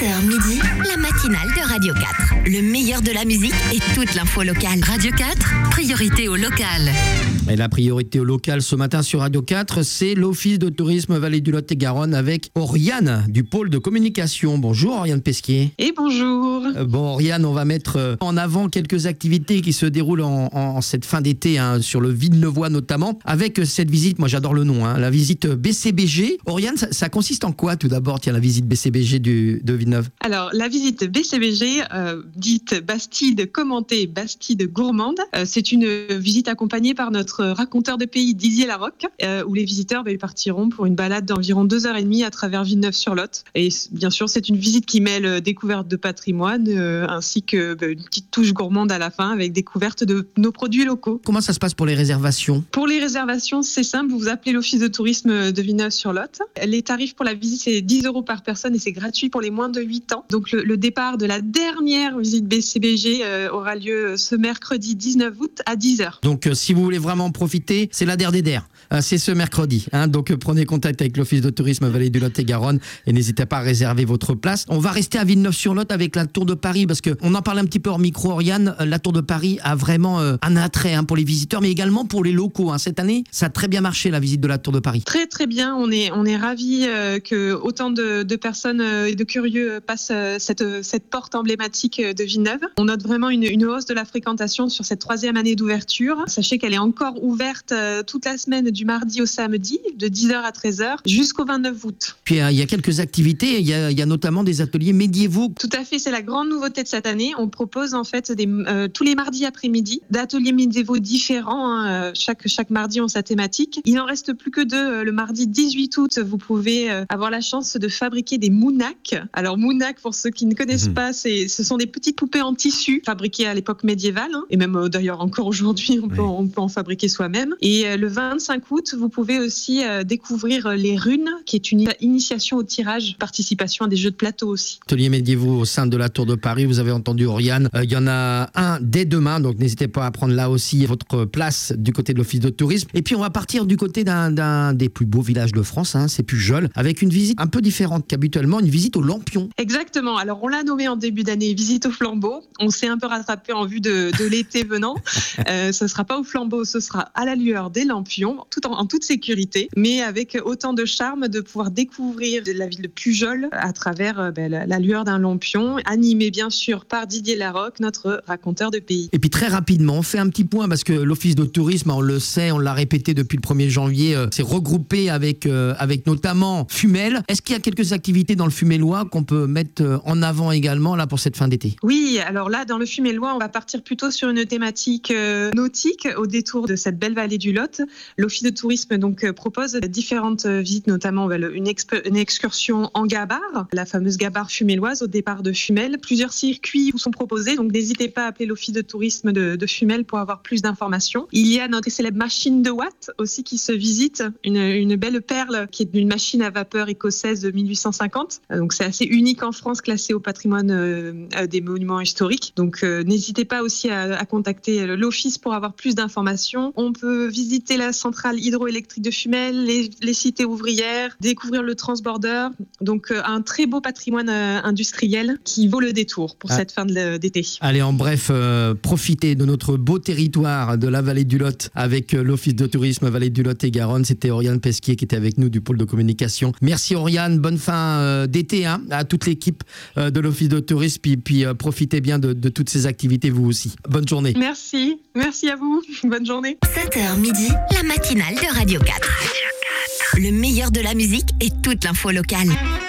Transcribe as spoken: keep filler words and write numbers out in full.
sept heures midi, la matinale de Radio quatre. Le meilleur de la musique et toute l'info locale. Radio quatre, priorité au local. Et la priorité au local ce matin sur Radio quatre, c'est l'Office de tourisme Vallée du Lot-et-Garonne avec Oriane du pôle de communication. Bonjour Oriane Pesquier. Et bonjour. Euh, bon Oriane, on va mettre en avant quelques activités qui se déroulent en, en cette fin d'été, hein, sur le Villeneuvois notamment, avec cette visite, moi j'adore le nom, hein, la visite B C B G. Oriane, ça, ça consiste en quoi tout d'abord, tiens, la visite B C B G du, de Villeneuve? Alors la visite B C B G, euh, dite Bastide commentée, Bastide gourmande, euh, c'est une visite accompagnée par notre raconteur de pays Didier Larocque, euh, où les visiteurs bah, partiront pour une balade d'environ deux heures et demie à travers Villeneuve-sur-Lot. Et bien sûr, c'est une visite qui mêle découverte de patrimoine euh, ainsi que bah, une petite touche gourmande à la fin avec découverte de nos produits locaux. Comment ça se passe pour les réservations? Pour les réservations, c'est simple, vous appelez l'Office de tourisme de Villeneuve-sur-Lot. Les tarifs pour la visite, c'est dix euros par personne et c'est gratuit pour les moins de huit ans. Donc le, le départ de la dernière visite B C B G euh, aura lieu ce mercredi dix-neuf août à dix heures. Donc euh, si vous voulez vraiment profiter, c'est la der des der. Euh, c'est ce mercredi. Hein, donc euh, prenez contact avec l'Office de tourisme Vallée du Lot-et-Garonne et n'hésitez pas à réserver votre place. On va rester à Villeneuve-sur-Lot avec la Tour de Paris parce qu'on en parlait un petit peu hors micro, Oriane. La Tour de Paris a vraiment euh, un attrait hein, pour les visiteurs, mais également pour les locaux. Hein. Cette année, ça a très bien marché la visite de la Tour de Paris. Très très bien. On est on est ravis euh, que autant de, de personnes euh, et de curieux passent euh, cette cette porte emblématique de Villeneuve. On note vraiment une, une hausse de la fréquentation sur cette troisième année d'ouverture. Sachez qu'elle est encore ouverte euh, toute la semaine du mardi au samedi, de dix heures à treize heures, jusqu'au vingt-neuf août. Puis il y a quelques activités. Il y a, il y a notamment des ateliers médiévaux. Tout à fait, c'est la grande nouveauté de cette année. On propose en fait des, euh, tous les mardis après-midi d'ateliers médiévaux différents. Hein. Chaque, chaque mardi ont sa thématique. Il n'en reste plus que deux. Le mardi dix-huit août, vous pouvez euh, avoir la chance de fabriquer des mounaks. Alors mounak, pour ceux qui ne connaissent mmh. pas, c'est, ce sont des petites poupées en tissu fabriquées à l'époque médiévale. Hein. Et même euh, d'ailleurs encore aujourd'hui, on, oui. peut, on peut en fabriquer soi-même. Et euh, le vingt-cinq août, vous pouvez aussi euh, découvrir les runes, qui est une initiation au tirage, participation à des jeux de plateau aussi. Ateliers médiévaux au sein de la Tour de Paris, vous avez entendu Oriane. Il euh, y en a un dès demain, donc n'hésitez pas à prendre là aussi votre place du côté de l'Office de tourisme. Et puis on va partir du côté d'un, d'un des plus beaux villages de France, hein, c'est Pujol, avec une visite un peu différente qu'habituellement, une visite au Lampion. Exactement, alors on l'a nommé en début d'année visite au flambeau. On s'est un peu rattrapé en vue de, de l'été venant. euh, ce ne sera pas au flambeau, ce sera à la lueur des lampions, tout en, en toute sécurité, mais avec autant de charme de pouvoir découvrir la ville de Pujol à travers euh, ben, la, la lueur d'un lampion, animé bien sûr par Didier Larocque, notre raconteur de pays. Et puis très rapidement, on fait un petit point parce que l'Office de tourisme, on le sait, on l'a répété depuis le premier janvier, euh, s'est regroupé avec, euh, avec notamment Fumel. Est-ce qu'il y a quelques activités dans le Fumelois qu'on peut mettre euh, en avant également là pour cette fin d'été? Oui, alors là dans le Fumelois, on va partir plutôt sur une thématique euh, nautique au détour de cette belle vallée du Lot. L'Office de tourisme donc euh, propose différentes euh, visites, notamment bah, une, exp- une excursion en gabarre, la fameuse gabarre fumeloise au départ de Fumel. Plusieurs circuits vous sont proposés, donc n'hésitez pas à appeler l'Office de tourisme de, de Fumel pour avoir plus d'informations. Il y a notre célèbre machine de Watt aussi qui se visite, une, une belle perle qui est une machine à vapeur écossaise de mille huit cent cinquante. Donc c'est assez unique en France, classé au patrimoine euh, des monuments historiques. Donc euh, n'hésitez pas aussi à, à contacter l'Office pour avoir plus d'informations. On peut visiter la centrale hydroélectrique de Fumel, les, les cités ouvrières, découvrir le transborder. Donc euh, un très beau patrimoine euh, industriel qui vaut le détour pour ah. cette fin de, d'été. Allez, en bref, euh, profitez de notre beau territoire de la vallée du Lot avec euh, l'Office de tourisme Vallée du Lot-et-Garonne. C'était Oriane Pesquier qui était avec nous du pôle de communication. Merci Oriane, bonne fin euh, d'été hein, à toute l'équipe euh, de l'Office de tourisme. Puis, puis euh, profitez bien de, de toutes ces activités vous aussi. Bonne journée. Merci, merci à vous. Bonne journée. sept heures midi, la matinale de Radio quatre. Le meilleur de la musique et toute l'info locale.